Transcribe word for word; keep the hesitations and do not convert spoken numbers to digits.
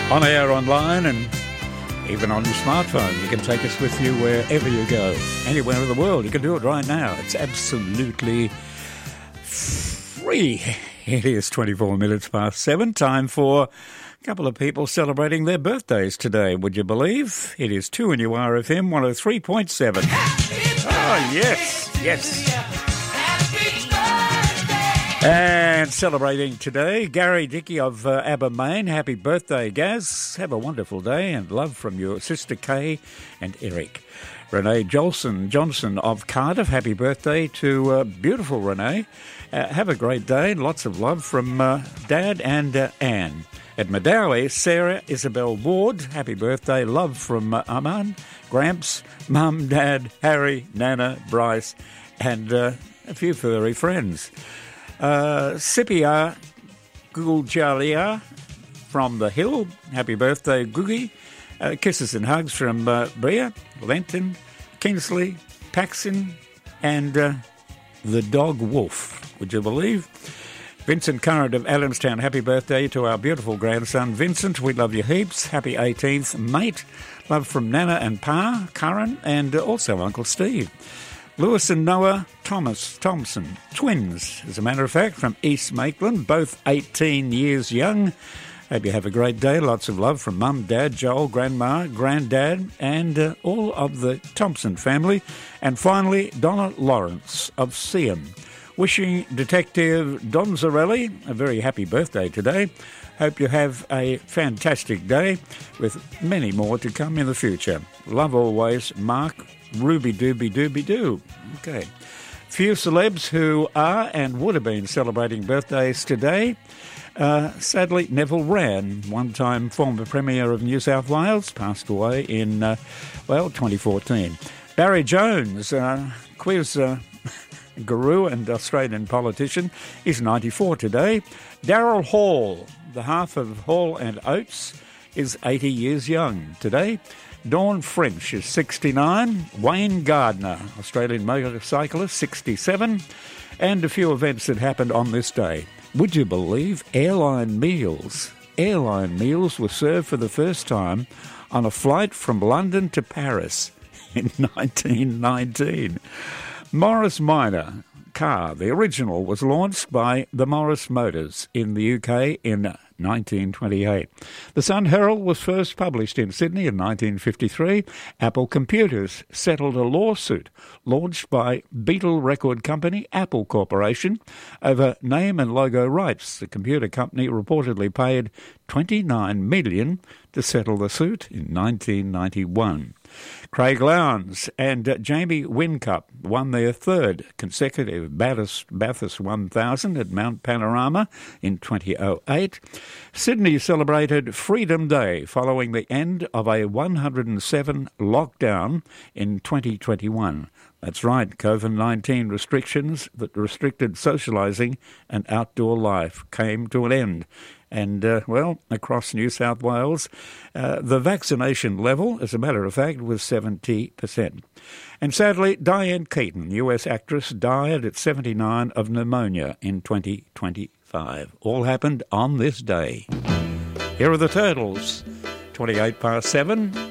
On air, online, and even on your smartphone. You can take us with you wherever you go, anywhere in the world. You can do it right now. It's absolutely free. It is twenty-four minutes past seven. Time for a couple of people celebrating their birthdays today. Would you believe? It is two and you are F M one oh three point seven. Oh, yes, yes. And celebrating today, Gary Dickey of uh, Abermain. Happy birthday, Gaz. Have a wonderful day and love from your sister Kay and Eric. Renee Jolson Johnson of Cardiff. Happy birthday to uh, beautiful Renee. Uh, have a great day. Lots of love from uh, Dad and uh, Anne. At Madawi, Sarah Isabel Ward. Happy birthday. Love from uh, Aman, Gramps, Mum, Dad, Harry, Nana, Bryce, and uh, a few furry friends. Uh, Sipia Guljalia from the Hill. Happy birthday, Googie. Uh, kisses and hugs from uh, Bria, Lenton, Kingsley, Paxson, and uh, the dog Wolf. Would you believe? Vincent Current of Adamstown. Happy birthday to our beautiful grandson, Vincent. We love you heaps. Happy eighteenth, mate. Love from Nana and Pa, Curran, and uh, also Uncle Steve. Lewis and Noah Thomas Thompson, twins, as a matter of fact, from East Maitland, both eighteen years young. Hope you have a great day. Lots of love from Mum, Dad, Joel, Grandma, Granddad, and uh, all of the Thompson family. And finally, Donna Lawrence of Seaham. Wishing Detective Don Zarelli a very happy birthday today. Hope you have a fantastic day with many more to come in the future. Love always, Mark Ruby Dooby Dooby Doo. Okay. Few celebs who are and would have been celebrating birthdays today. Uh, sadly, Neville Wran, one-time former Premier of New South Wales, passed away in, uh, well, twenty fourteen. Barry Jones, uh, quiz uh, guru and Australian politician, is ninety-four today. Daryl Hall, the half of Hall and Oates, is eighty years young today. Dawn French is sixty-nine. Wayne Gardner, Australian motorcyclist, sixty-seven. And a few events that happened on this day. Would you believe airline meals? Airline meals were served for the first time on a flight from London to Paris in nineteen nineteen. Morris Minor car, the original, was launched by the Morris Motors in the U K in nineteen twenty-eight. The Sun Herald was first published in Sydney in nineteen fifty-three. Apple Computers settled a lawsuit launched by Beatle record company Apple Corporation over name and logo rights. The computer company reportedly paid twenty-nine million dollars to settle the suit in nineteen ninety-one. Craig Lowndes and uh, Jamie Whincup won their third consecutive Bathurst, Bathurst one thousand at Mount Panorama in twenty oh eight. Sydney celebrated Freedom Day following the end of a one hundred seven lockdown in twenty twenty-one. That's right, COVID nineteen restrictions that restricted socialising and outdoor life came to an end. And, uh, well, across New South Wales, uh, the vaccination level, as a matter of fact, was seventy percent. And sadly, Diane Keaton, U S actress, died at seventy-nine of pneumonia in twenty twenty-five. All happened on this day. Here are the Turtles, twenty-eight past seven.